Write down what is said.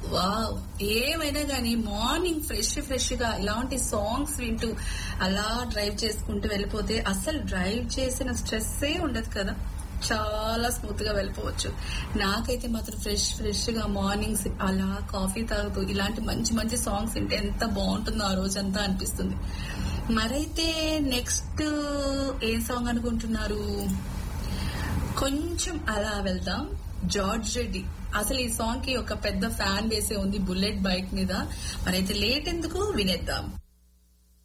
Wow, ఏమైనా గానీ morning fresh గా ఇలాంటి సాంగ్స్ వింటూ అలా డ్రైవ్ చేసుకుంటూ వెళ్ళిపోతే అసలు డ్రైవ్ చేసిన స్ట్రెస్సే ఉండదు కదా, చాలా స్మూత్ గా వెళ్ళిపోవచ్చు. నాకైతే మాత్రం ఫ్రెష్ గా మార్నింగ్స్ అలా కాఫీ తాగుతూ ఇలాంటి మంచి మంచి సాంగ్స్ వింటే ఎంత బాగుంటుందో ఆ రోజంతా అనిపిస్తుంది. మరైతే నెక్స్ట్ ఏ సాంగ్ అనుకుంటున్నారు? కొంచెం అలా వెళ్దాం. జార్జ్ రెడ్డి, అసలు ఈ సాంగ్ కి ఒక పెద్ద ఫ్యాన్ బేసే ఉంది బుల్లెట్ బైక్ మీద. మరైతే లేట్ ఎందుకు, వినేద్దాం.